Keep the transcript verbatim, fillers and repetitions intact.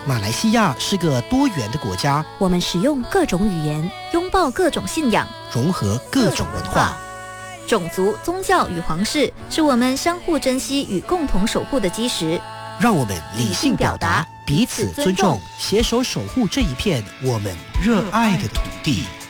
马来西亚是个多元的国家， 我们使用各种语言，拥抱各种信仰， 融合各种文化。 种族、宗教与皇室是我们相互珍惜与共同守护的基石。 让我们理性表达，彼此尊重，携手守护这一片我们热爱的土地。